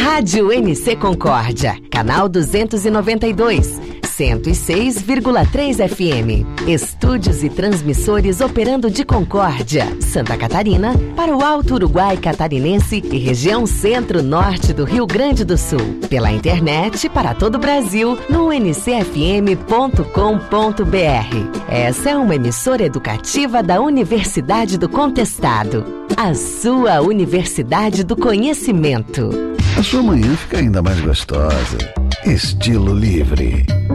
Rádio NC Concórdia, canal 292, 106,3 FM. Estúdios e transmissores operando de Concórdia, Santa Catarina, para o Alto Uruguai Catarinense e região centro-norte do Rio Grande do Sul. Pela internet para todo o Brasil no ncfm.com.br. Essa é uma emissora educativa da Universidade do Contestado. A sua Universidade do Conhecimento. A sua manhã fica ainda mais gostosa. Estilo Livre.